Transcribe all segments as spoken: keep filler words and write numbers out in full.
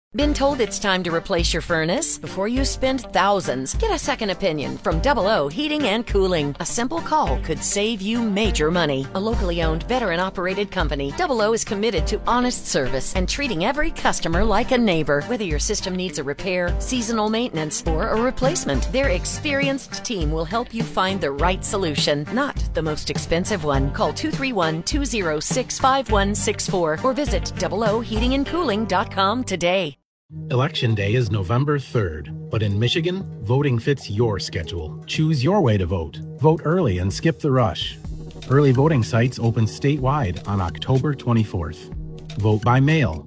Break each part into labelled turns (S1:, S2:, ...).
S1: Been told it's time to replace your furnace? Before you spend thousands, get a second opinion from Double O Heating and Cooling. A simple call could save you major money. A locally owned, veteran-operated company, Double O is committed to honest service and treating every customer like a neighbor. Whether your system needs a repair, seasonal maintenance, or a replacement, their experienced team will help you find the right solution, not the most expensive one. Call two three one, two zero six, five one six four or visit double o heating and cooling dot com today.
S2: Election Day is November third, but in Michigan, voting fits your schedule. Choose your way to vote. Vote early and skip the rush. Early voting sites open statewide on October twenty-fourth. Vote by mail.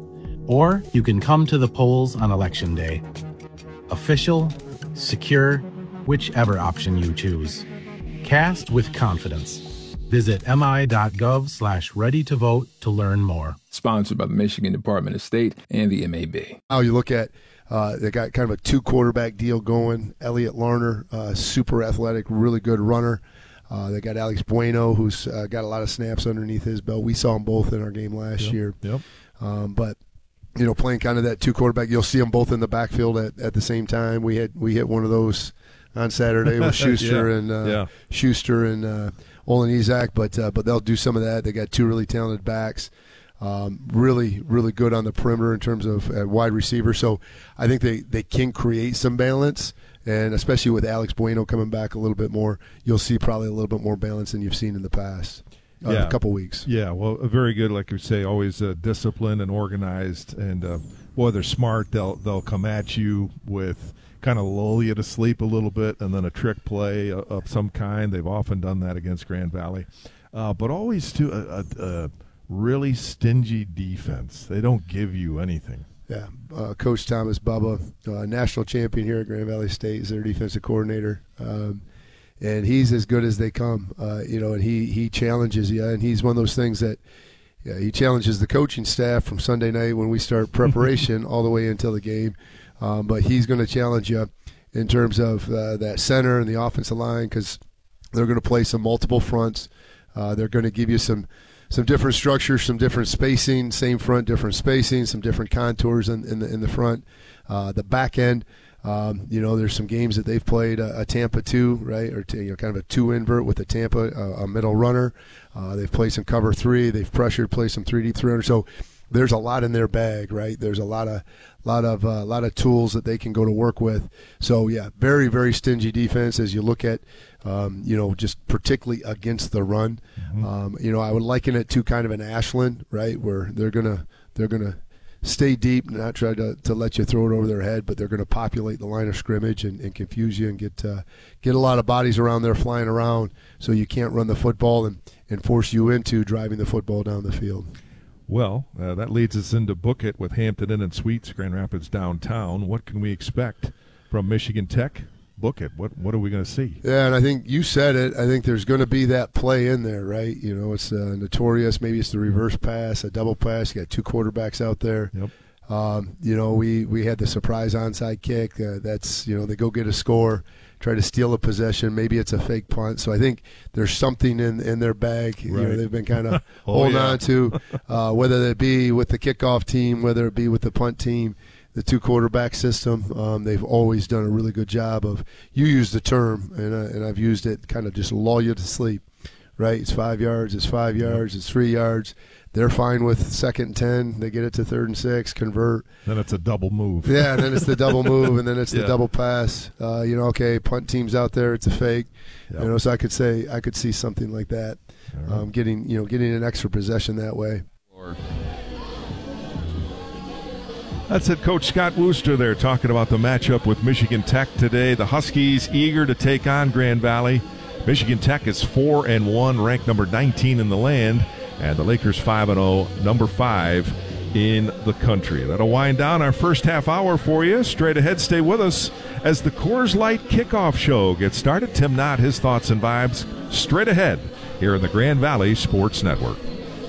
S2: Or you can come to the polls on Election Day. Official, secure, whichever option you choose. Cast with confidence. Visit mi.gov slash ready to vote to learn more.
S3: Sponsored by the Michigan Department of State and the M A B.
S4: Now you look at, uh, they got kind of a two quarterback deal going. Elliot Larner, uh, super athletic, really good runner. Uh, they got Alex Bueno, who's uh, got a lot of snaps underneath his belt. We saw them both in our game last
S5: yep,
S4: year.
S5: Yep.
S4: Um, but, you know, playing kind of that two quarterback, you'll see them both in the backfield at, at the same time. We had we hit one of those on Saturday with Schuster
S5: yeah,
S4: and uh,
S5: yeah.
S4: Schuster and uh, Olin Izak, but uh, but they'll do some of that. They got two really talented backs, um, really really good on the perimeter in terms of uh, wide receiver. So I think they, they can create some balance, and especially with Alex Bueno coming back a little bit more, you'll see probably a little bit more balance than you've seen in the past. Uh,
S5: yeah.
S4: A couple weeks.
S5: Yeah, well, very good, like you say, always uh, disciplined and organized, and uh, boy, they're smart. They'll they'll come at you with kind of lull you to sleep a little bit, and then a trick play of some kind. They've often done that against Grand Valley, uh, but always to a, a, a really stingy defense. They don't give you anything.
S4: Yeah, uh, Coach Thomas Bubba, uh, national champion here at Grand Valley State, is their defensive coordinator, um, and he's as good as they come. Uh, you know, and he he challenges you, and he's one of those things that. Yeah, he challenges the coaching staff from Sunday night when we start preparation all the way until the game. Um, but he's going to challenge you in terms of uh, that center and the offensive line, because they're going to play some multiple fronts. Uh, they're going to give you some some different structures, some different spacing, same front, different spacing, some different contours in, in the in the front. Uh, the back end, um, you know, there's some games that they've played a, a Tampa two, right, or t- you know, kind of a two invert with a Tampa, uh, a middle runner. Uh, they've played some cover three. They've pressured, played some three deep three hundred. So there's a lot in their bag, right? There's a lot of lot of uh, lot of tools that they can go to work with. So yeah, very very stingy defense as you look at, um, you know, just particularly against the run. Mm-hmm. Um, you know, I would liken it to kind of an Ashland, right, where they're gonna they're gonna stay deep, not try to, to let you throw it over their head, but they're going to populate the line of scrimmage and, and confuse you and get uh, get a lot of bodies around there flying around, so you can't run the football and, and force you into driving the football down the field.
S5: Well, uh, that leads us into Book It with Hampton Inn and Suites, Grand Rapids downtown. What can we expect from Michigan Tech? Book It. What what are we going to see?
S4: Yeah, and I think you said it. I think there's going to be that play in there, right? You know, it's uh, notorious. Maybe it's the reverse pass, a double pass. You got two quarterbacks out there.
S5: Yep.
S4: Um, you know, we, we had the surprise onside kick. Uh, that's, you know, they go get a score, try to steal a possession. Maybe it's a fake punt. So I think there's something in, in their bag. Right. You know, they've been kind of
S5: oh,
S4: holding
S5: yeah.
S4: on to, uh, whether it be with the kickoff team, whether it be with the punt team, the two quarterback system. Um, they've always done a really good job of, you use the term, and, uh, and I've used it, kind of just lull you to sleep, right? It's five yards, it's five yards, it's three yards. They're fine with second and ten. They get it to third and six, convert.
S5: Then it's a double move.
S4: Yeah, and then it's the double move, and then it's
S5: yeah.
S4: the double pass. Uh, you know, okay, punt team's out there. It's a fake.
S5: Yep.
S4: You know, so I could say I could see something like that,
S5: right.
S4: um, getting you know getting an extra possession that way.
S5: That's it, Coach Scott Wooster there talking about the matchup with Michigan Tech today. The Huskies eager to take on Grand Valley. Michigan Tech is four and one, ranked number nineteen in the land. And the Lakers five and oh, number five in the country. That'll wind down our first half hour for you. Straight ahead, stay with us as the Coors Light Kickoff Show gets started. Tim Knott, his thoughts and vibes, straight ahead here in the Grand Valley Sports Network.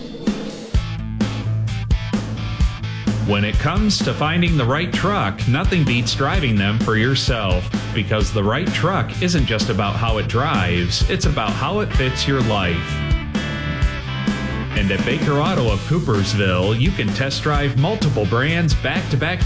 S6: When it comes to finding the right truck, nothing beats driving them for yourself. Because the right truck isn't just about how it drives, it's about how it fits your life. And at Baker Auto of Coopersville, you can test drive multiple brands back-to-back